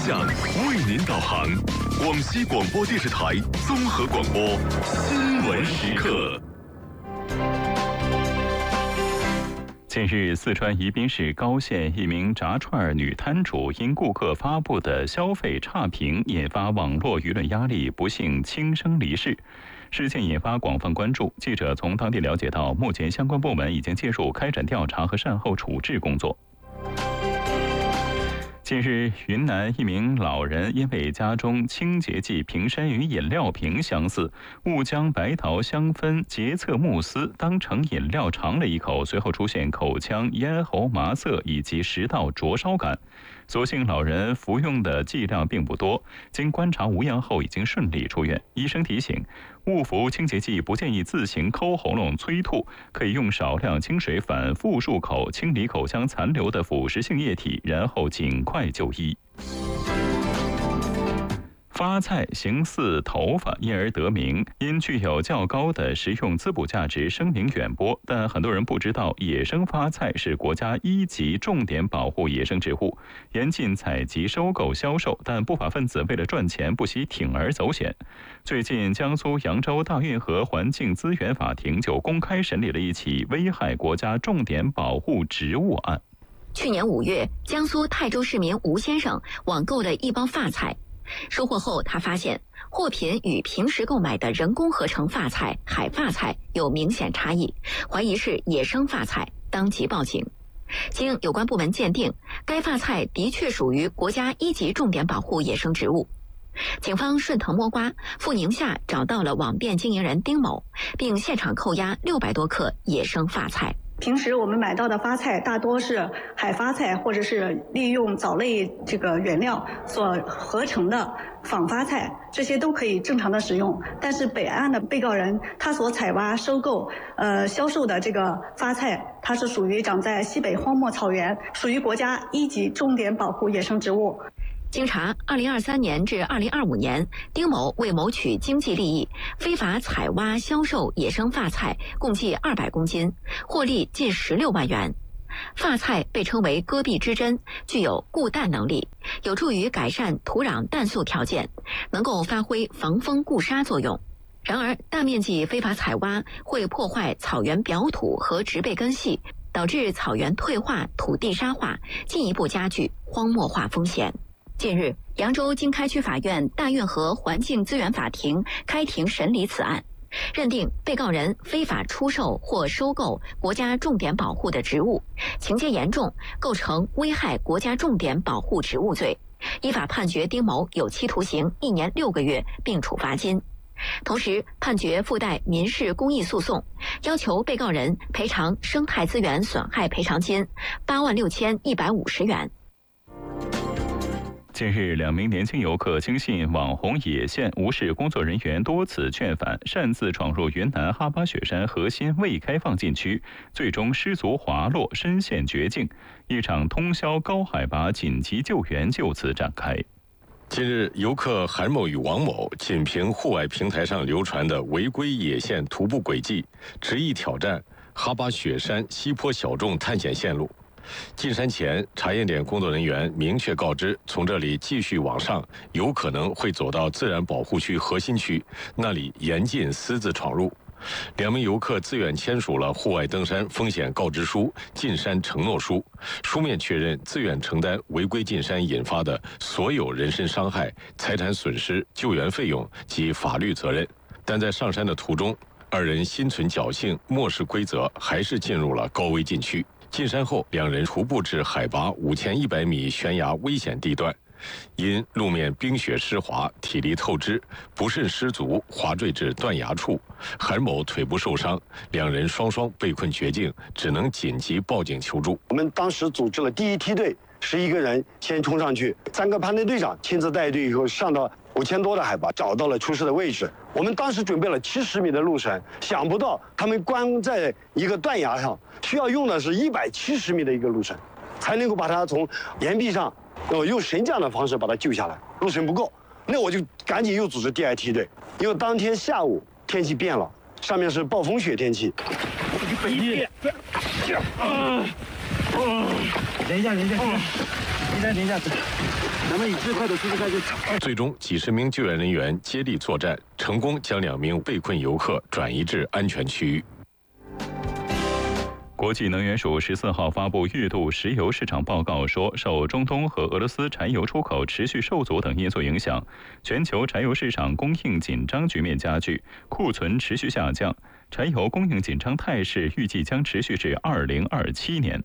向，为您导航。广西广播电视台综合广播新闻时刻。 近日，四川宜宾市高县一名炸串女摊主因顾客发布的消费差评引发网络舆论压力，不幸轻生离世。事件引发广泛关注。记者从当地了解到，目前相关部门已经介入开展调查和善后处置工作。近日，云南一名老人因为家中清洁剂瓶身与饮料瓶相似，误将白桃香氛洁厕慕斯当成饮料尝了一口，随后出现口腔、咽喉麻涩以及食道灼烧感。所幸老人服用的剂量并不多，经观察无恙后已经顺利出院。医生提醒，误服清洁剂不建议自行抠喉咙催吐，可以用少量清水反复漱口，清理口腔残留的腐蚀性液体，然后尽快就医。发菜形似头发，因而得名。因具有较高的食用滋补价值，声名远播。但很多人不知道，野生发菜是国家1级重点保护野生植物，严禁采集、收购、销售。但不法分子为了赚钱，不惜铤而走险。最近，江苏扬州大运河环境资源法庭就公开审理了一起危害国家重点保护植物案。 去年5月，江苏泰州市民吴先生网购了一包发菜。收货后，他发现货品与平时购买的人工合成发菜海发菜有明显差异，怀疑是野生发菜，当即报警。经有关部门鉴定，该发菜的确属于国家1级重点保护野生植物。警方顺藤摸瓜，赴宁夏找到了网店经营人丁某，并现场扣押600多克野生发菜。 平时我们买到的发菜大多是海发菜，或者是利用藻类这个原料所合成的仿发菜，这些都可以正常的使用。但是本案的被告人他所采挖、收购、销售的这个发菜，它是属于长在西北荒漠草原，属于国家1级重点保护野生植物。 经查，2023年至2025年，丁某为谋取经济利益，非法采挖、销售野生发菜共计200公斤，获利近16万元。发菜被称为戈壁之针，具有固氮能力，有助于改善土壤氮素条件，能够发挥防风固沙作用。然而，大面积非法采挖会破坏草原表土和植被根系，导致草原退化、土地沙化，进一步加剧荒漠化风险。近日，扬州经开区法院大运河环境资源法庭开庭审理此案，认定被告人非法出售或收购国家重点保护的植物，情节严重，构成危害国家重点保护植物罪，依法判决丁某有期徒刑1年6个月，并处罚金。同时，判决附带民事公益诉讼，要求被告人赔偿生态资源损害赔偿金86150元。 近日，2名年轻游客轻信网红野线，无视工作人员多次劝返，擅自闯入云南哈巴雪山核心未开放禁区，最终失足滑落，身陷绝境。一场通宵高海拔紧急救援就此展开。 近日，游客韩某与王某仅凭户外平台上流传的违规野线徒步轨迹，执意挑战哈巴雪山西坡小众探险线路。进山前，查验点工作人员明确告知，从这里继续往上，有可能会走到自然保护区核心区，那里严禁私自闯入。2名游客自愿签署了户外登山风险告知书、进山承诺书，书面确认自愿承担违规进山引发的所有人身伤害、财产损失、救援费用及法律责任。但在上山的途中，2人心存侥幸，漠视规则，还是进入了高危禁区。进山后，2人徒步至海拔5100米悬崖危险地段，因路面冰雪湿滑，体力透支，不慎失足滑坠至断崖处，韩某腿部受伤，2人双被困绝境，只能紧急报警求助。 我们当时组织了第1梯队11个人先冲上去，3个攀登队长亲自带队以后上到5000多的海拔，找到了出事的位置。我们当时准备了70米的路绳，想不到他们关在一个断崖上，需要用的是170米的一个路绳，才能够把它从岩壁上，用绳降的方式把它救下来。路绳不够，那我就赶紧又组织第2梯队，因为当天下午天气变了，上面是暴风雪天气。 等一下，停一下，咱们以最快的速度开始。 最终，几十名救援人员接力作战，成功将2名被困游客转移至安全区域。 国际能源署14号发布月度石油市场报告说，受中东和俄罗斯柴油出口持续受阻等因素影响，全球柴油市场供应紧张局面加剧，库存持续下降，柴油供应紧张态势预计将持续至2027年。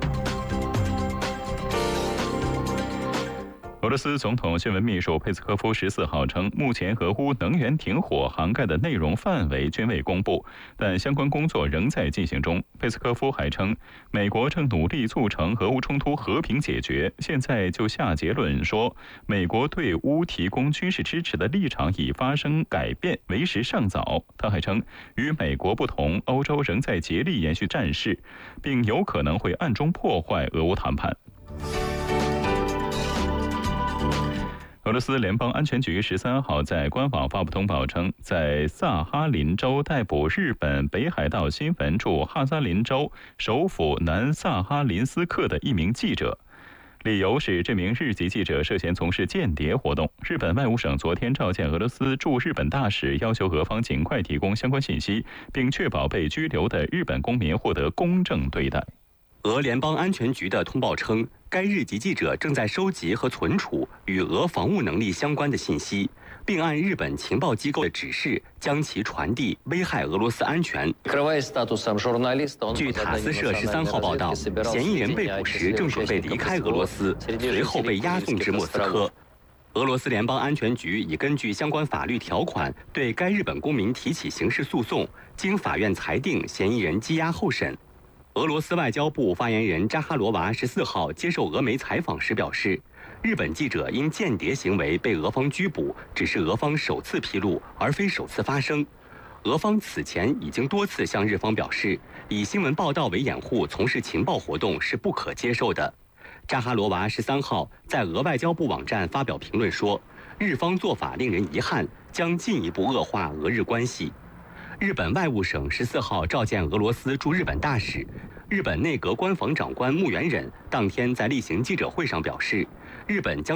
俄罗斯总统新闻秘书佩斯科夫14号称，目前俄乌能源停火涵盖的内容范围均未公布，但相关工作仍在进行中。佩斯科夫还称，美国正努力促成俄乌冲突和平解决，现在就下结论说，美国对乌提供军事支持的立场已发生改变，为时尚早。他还称，与美国不同，欧洲仍在竭力延续战事，并有可能会暗中破坏俄乌谈判。俄罗斯联邦安全局13号在官网发布通报称，在萨哈林州逮捕日本北海道新闻驻哈萨林州首府南萨哈林斯克的一名记者，理由是这名日籍记者涉嫌从事间谍活动。日本外务省昨天召见俄罗斯驻日本大使，要求俄方尽快提供相关信息，并确保被拘留的日本公民获得公正对待。 俄联邦安全局的通报称，该日籍记者正在收集和存储与俄防务能力相关的信息，并按日本情报机构的指示将其传递，危害俄罗斯安全。据塔斯社13号报道，嫌疑人被捕时正准备离开俄罗斯，随后被押送至莫斯科。俄罗斯联邦安全局已根据相关法律条款对该日本公民提起刑事诉讼，经法院裁定嫌疑人羁押候审。俄罗斯外交部发言人扎哈罗娃14号接受俄媒采访时表示，日本记者因间谍行为被俄方拘捕，只是俄方首次披露，而非首次发生。俄方此前已经多次向日方表示，以新闻报道为掩护从事情报活动是不可接受的。扎哈罗娃13号在俄外交部网站发表评论说，日方做法令人遗憾，将进一步恶化俄日关系。日本外务省14号召见俄罗斯驻日本大使，日本内阁官房长官木原忍当天在例行记者会上表示，日本将